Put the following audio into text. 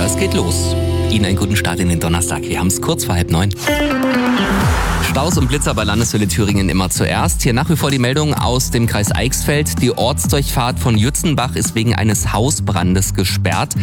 Das geht los. Ihnen einen guten Start in den Donnerstag. Wir haben es kurz vor 8:30. Staus und Blitzer bei Landeshölle Thüringen immer zuerst. Hier nach wie vor die Meldung aus dem Kreis Eichsfeld. Die Ortsdurchfahrt von Jützenbach ist wegen eines Hausbrandes gesperrt.